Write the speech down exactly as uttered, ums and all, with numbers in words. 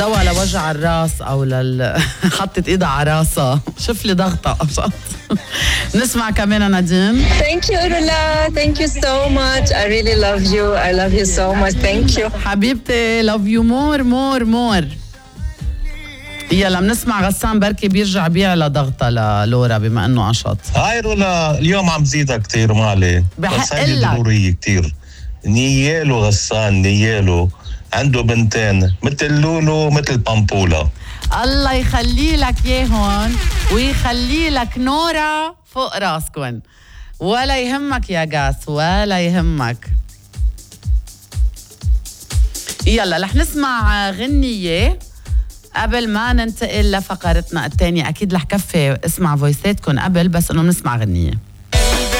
دواء لوجع الراس او لل حطت ايدها على راسها، شوف لي ضغطه قشط. نسمع كمان نادين. Thank you Rula, thank you so much. I really love you. I love you so much. Thank you. حبيبتي love you more more more. يلا بنسمع غسان بركي بيرجع بيعلى ضغطة للورا بما انه قشط. هاي رولا اليوم عم زيدها كتير مالي، بحق هي لك ضرورية كتير. نياله غسان نياله عنده بنتين مثل لولو مثل بامبولا. الله يخلي لك ياهن ويخلي لك نورا فوق راسكن، ولا يهمك يا قاس ولا يهمك. يلا رح نسمع غنية قبل ما ننتقل لفقرتنا الثانية. أكيد رح كفي اسمع فويساتكم قبل، بس إنه نسمع غنية.